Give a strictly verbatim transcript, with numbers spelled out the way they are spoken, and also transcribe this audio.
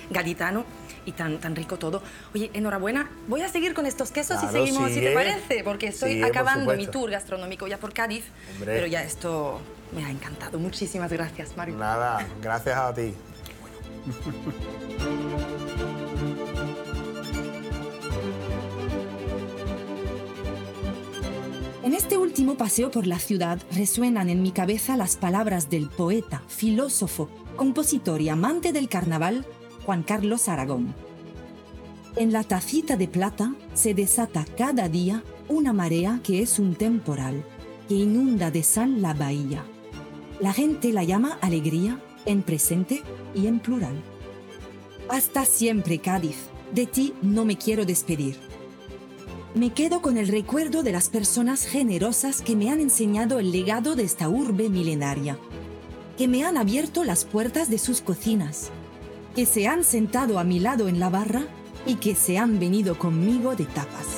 gaditano y tan, tan rico todo. Oye, enhorabuena. Voy a seguir con estos quesos Claro, y seguimos, sigue. si te parece, porque estoy Sigue, por acabando mi supuesto. tour gastronómico ya por Cádiz. Hombre. Pero ya esto me ha encantado. Muchísimas gracias, Mario. Nada, gracias a ti. En este último paseo por la ciudad resuenan en mi cabeza las palabras del poeta, filósofo, compositor y amante del carnaval, Juan Carlos Aragón. En la tacita de plata se desata cada día una marea que es un temporal, que inunda de sal la bahía. La gente la llama alegría en presente y en plural. Hasta siempre, Cádiz. De ti no me quiero despedir. Me quedo con el recuerdo de las personas generosas que me han enseñado el legado de esta urbe milenaria, que me han abierto las puertas de sus cocinas, que se han sentado a mi lado en la barra y que se han venido conmigo de tapas.